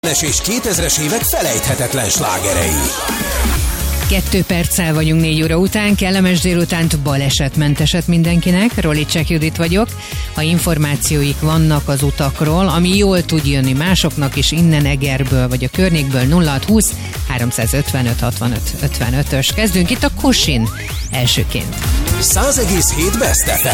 És 2000-es évek felejthetetlen slágerei. 2 perccel vagyunk 4 óra után, kellemes délutánt, balesetmenteset mindenkinek. Rolicsek Judit vagyok. Ha információik vannak az utakról, ami jól tud jönni másoknak is innen Egerből vagy a környékből, 0620 355 65 55-ös. Kezdünk itt a Kosin elsőként. 100,7 Best FM.